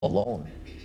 alone.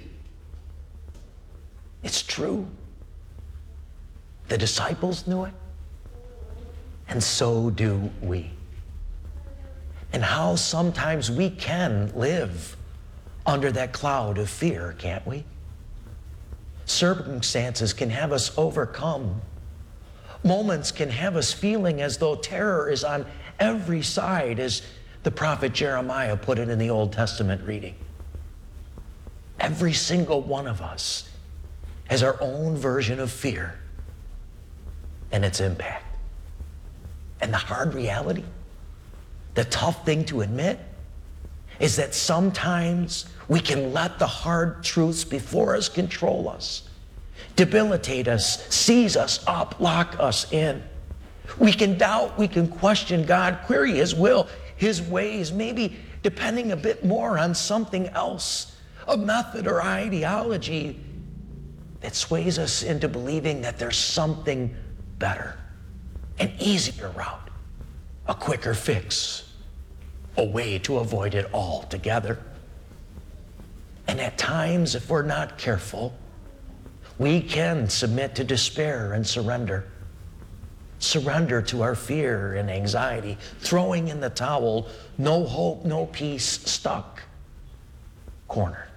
It's true. The disciples knew it, and so do we. And how sometimes we can live under that cloud of fear, can't we? Circumstances can have us overcome. Moments can have us feeling as though terror is on every side, as the prophet Jeremiah put it in the Old Testament reading. Every single one of us has our own version of fear and its impact. And the hard reality, the tough thing to admit, is that sometimes we can let the hard truths before us control us, debilitate us, seize us up, lock us in. We can doubt, we can question God, query His will, His ways, maybe depending a bit more on something else, a method or ideology that sways us into believing that there's something better, an easier route, a quicker fix, a way to avoid it altogether. And at times, if we're not careful, we can submit to despair and surrender. Surrender to our fear and anxiety, throwing in the towel, no hope, no peace, stuck, cornered.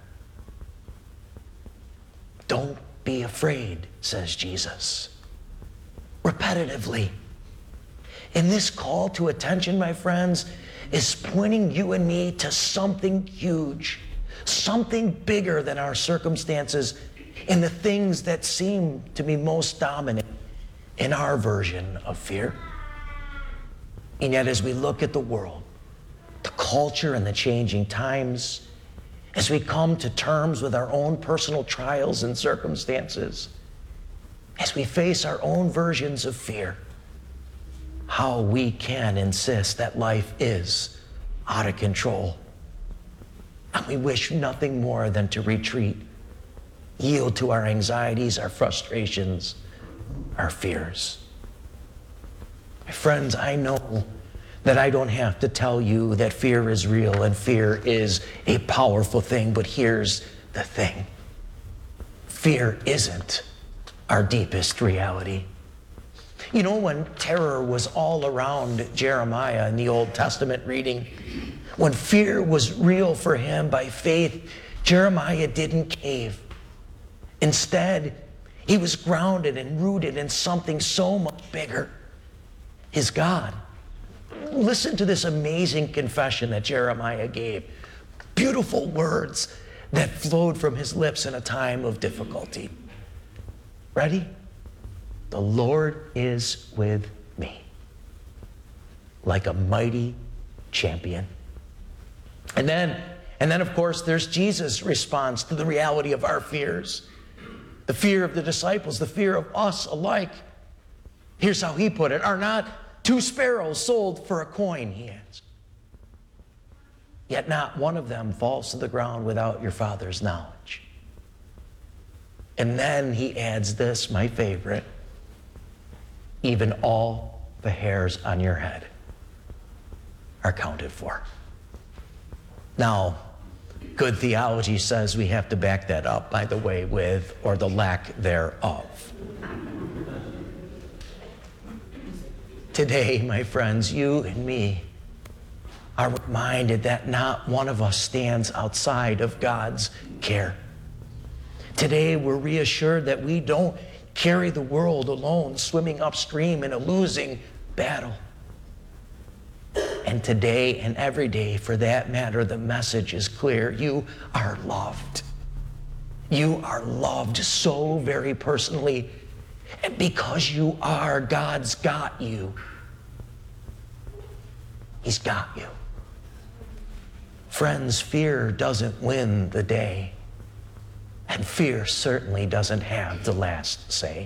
Don't be afraid, says Jesus, repetitively. And this call to attention, my friends, is pointing you and me to something huge, something bigger than our circumstances and the things that seem to be most dominant in our version of fear. And yet, as we look at the world, the culture, and the changing times, as we come to terms with our own personal trials and circumstances, as we face our own versions of fear, how we can insist that life is out of control. And we wish nothing more than to retreat, yield to our anxieties, our frustrations, our fears. My friends, I know that I don't have to tell you that fear is real and fear is a powerful thing, but here's the thing. Fear isn't our deepest reality. You know, when terror was all around Jeremiah in the Old Testament reading, when fear was real for him by faith, Jeremiah didn't cave. Instead, he was grounded and rooted in something so much bigger, his God. Listen to this amazing confession that Jeremiah gave. Beautiful words that flowed from his lips in a time of difficulty. Ready? The Lord is with me, like a mighty champion. And then, of course, there's Jesus' response to the reality of our fears. The fear of the disciples, the fear of us alike. Here's how he put it. Are not 2 sparrows sold for a coin, he asked. Yet not one of them falls to the ground without your Father's knowledge. And then he adds this, my favorite. Even all the hairs on your head are counted for. Now, good theology says we have to back that up, by the way, with, or the lack thereof. Today, my friends, you and me are reminded that not one of us stands outside of God's care. Today, we're reassured that we don't carry the world alone, swimming upstream in a losing battle. And today and every day, for that matter, the message is clear. You are loved. You are loved so very personally. And because you are, God's got you. He's got you. Friends, fear doesn't win the day. And fear certainly doesn't have the last say.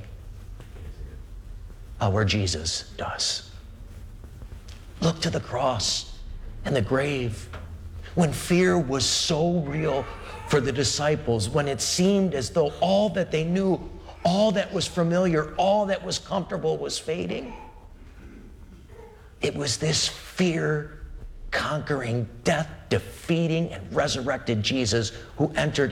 Our Jesus does. Look to the cross and the grave. When fear was so real for the disciples, when it seemed as though all that they knew, all that was familiar, all that was comfortable was fading, it was this fear conquering, death defeating, and resurrected Jesus who entered